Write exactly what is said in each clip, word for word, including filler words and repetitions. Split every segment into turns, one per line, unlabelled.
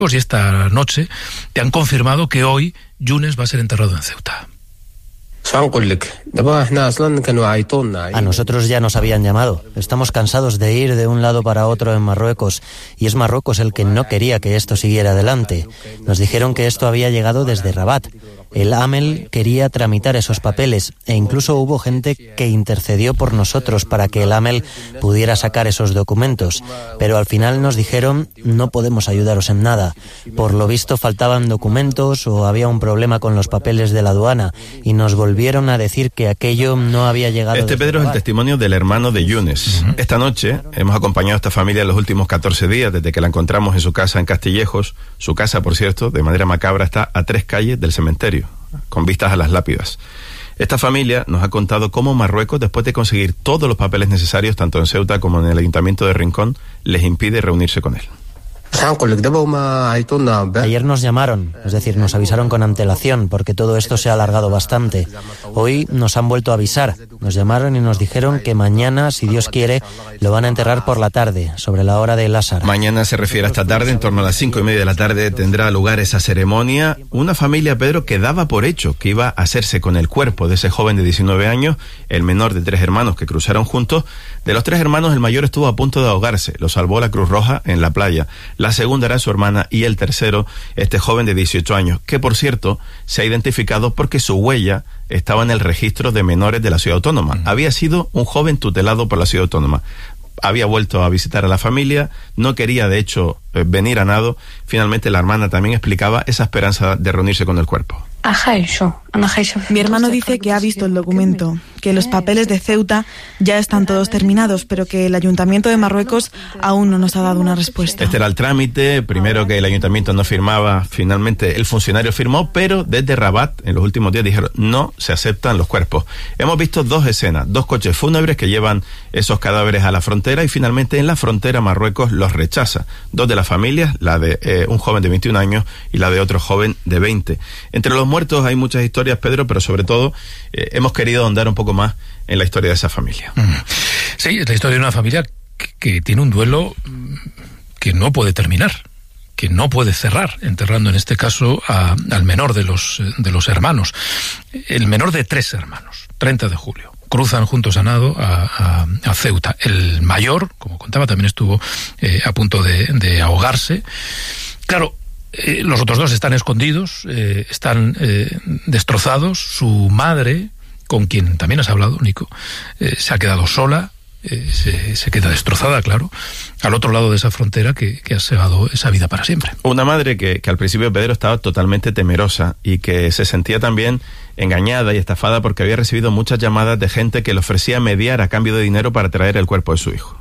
y esta noche te han confirmado que hoy Younes va a ser enterrado en Ceuta.
A nosotros ya nos habían llamado. Estamos cansados de ir de un lado para otro en Marruecos, y es Marruecos el que no quería que esto siguiera adelante. Nos dijeron que esto había llegado desde Rabat. El AMEL quería tramitar esos papeles e incluso hubo gente que intercedió por nosotros para que el AMEL pudiera sacar esos documentos. Pero al final nos dijeron: no podemos ayudaros en nada. Por lo visto faltaban documentos o había un problema con los papeles de la aduana y nos volvieron a decir que aquello no había llegado.
Este, Pedro, es el testimonio del hermano de Younes. Uh-huh. Esta noche hemos acompañado a esta familia en los últimos catorce días, desde que la encontramos en su casa en Castillejos. Su casa, por cierto, de manera macabra, está a tres calles del cementerio, con vistas a las lápidas. Esta familia nos ha contado cómo Marruecos, después de conseguir todos los papeles necesarios, tanto en Ceuta como en el Ayuntamiento de Rincón, les impide reunirse con él.
Ayer nos llamaron, es decir, nos avisaron con antelación, porque todo esto se ha alargado bastante. Hoy nos han vuelto a avisar. Nos llamaron y nos dijeron que mañana, si Dios quiere, lo van a enterrar por la tarde, sobre la hora del Asar.
Mañana se refiere a esta tarde, en torno a las cinco y media de la tarde, tendrá lugar esa ceremonia. Una familia, Pedro, que daba por hecho que iba a hacerse con el cuerpo de ese joven de diecinueve años, el menor de tres hermanos que cruzaron juntos. De los tres hermanos, el mayor estuvo a punto de ahogarse. Lo salvó la Cruz Roja en la playa. La segunda era su hermana y el tercero, este joven de dieciocho años, que por cierto se ha identificado porque su huella estaba en el registro de menores de la ciudad autónoma. Mm. Había sido un joven tutelado por la ciudad autónoma. Había vuelto a visitar a la familia, no quería de hecho eh, venir a nado. Finalmente la hermana también explicaba esa esperanza de reunirse con el cuerpo.
Mi hermano dice que ha visto el documento, que los papeles de Ceuta ya están todos terminados, pero que el Ayuntamiento de Marruecos aún no nos ha dado una respuesta.
Este era el trámite, primero que el Ayuntamiento no firmaba, finalmente el funcionario firmó, pero desde Rabat en los últimos días dijeron no se aceptan los cuerpos. Hemos visto dos escenas, dos coches fúnebres que llevan esos cadáveres a la frontera y finalmente en la frontera Marruecos los rechaza. Dos de las familias, la de eh, un joven de veintiún años y la de otro joven de veinte. Entre los muertos hay muchas historias, Pedro, pero sobre todo eh, hemos querido ahondar un poco más en la historia de esa familia.
Sí, es la historia de una familia que, que tiene un duelo que no puede terminar, que no puede cerrar, enterrando en este caso a, al menor de los, de los hermanos, el menor de tres hermanos, treinta de julio. Cruzan juntos a nado a, a, a Ceuta. El mayor, como contaba, también estuvo eh, a punto de, de ahogarse. Claro, Eh, los otros dos están escondidos, eh, están eh, destrozados. Su madre, con quien también has hablado, Nico, eh, se ha quedado sola, eh, se, se queda destrozada, claro, al otro lado de esa frontera que, que ha cegado esa vida para siempre.
Una madre que, que al principio, Pedro, estaba totalmente temerosa y que se sentía también engañada y estafada porque había recibido muchas llamadas de gente que le ofrecía mediar a cambio de dinero para traer el cuerpo de su hijo.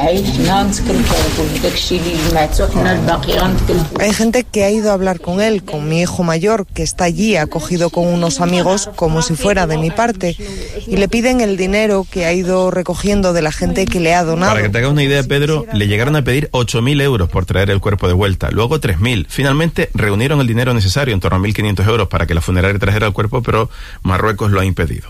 Hay gente que ha ido a hablar con él, con mi hijo mayor, que está allí acogido con unos amigos como si fuera de mi parte, y le piden el dinero que ha ido recogiendo de la gente que le ha donado.
Para que te hagas una idea, Pedro, le llegaron a pedir ocho mil euros por traer el cuerpo de vuelta, luego tres mil. Finalmente reunieron el dinero necesario, en torno a mil quinientos euros, para que la funeraria trajera el cuerpo, pero Marruecos lo ha impedido.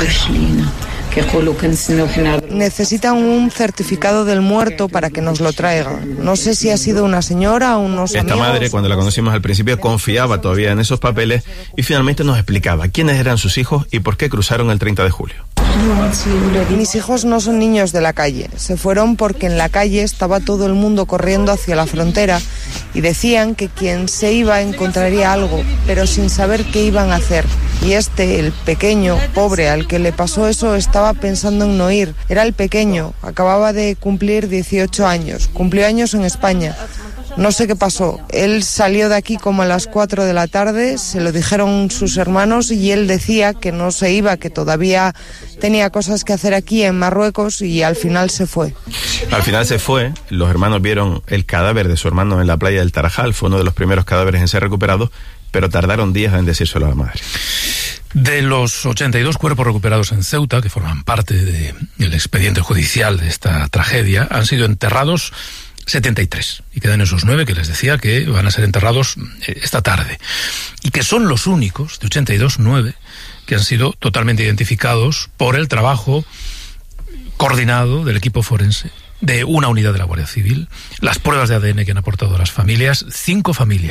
Necesitan un certificado del muerto para que nos lo traigan. No sé si ha sido una señora o unos
Esta
amigos.
madre, cuando la conocimos al principio, confiaba todavía en esos papeles y finalmente nos explicaba quiénes eran sus hijos y por qué cruzaron el treinta de julio.
Mis hijos no son niños de la calle. Se fueron porque en la calle estaba todo el mundo corriendo hacia la frontera y decían que quien se iba encontraría algo, pero sin saber qué iban a hacer. Y este, el pequeño, pobre, al que le pasó eso, estaba pensando en no ir. Era el pequeño, acababa de cumplir dieciocho años, cumplió años en España. No sé qué pasó. Él salió de aquí como a las cuatro de la tarde, se lo dijeron sus hermanos y él decía que no se iba, que todavía tenía cosas que hacer aquí en Marruecos y al final se fue.
Al final se fue, los hermanos vieron el cadáver de su hermano en la playa del Tarajal, fue uno de los primeros cadáveres en ser recuperados, pero tardaron días en decírselo a la madre.
De los ochenta y dos cuerpos recuperados en Ceuta, que forman parte de, del expediente judicial de esta tragedia, han sido enterrados setenta y tres, y quedan esos nueve que les decía que van a ser enterrados esta tarde, y que son los únicos, de ochenta y dos, nueve, que han sido totalmente identificados por el trabajo coordinado del equipo forense de una unidad de la Guardia Civil, las pruebas de A D N que han aportado las familias, cinco familias